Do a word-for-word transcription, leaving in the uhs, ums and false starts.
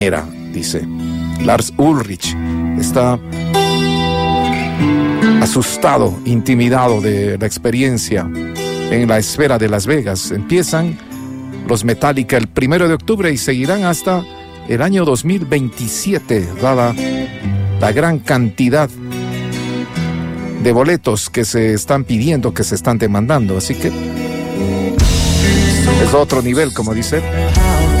Era, dice. Lars Ulrich está asustado, intimidado de la experiencia en la esfera de Las Vegas. Empiezan los Metallica el primero de octubre y seguirán hasta el año dos mil veintisiete, dada la gran cantidad de boletos que se están pidiendo, que se están demandando. Así que es otro nivel, como dice.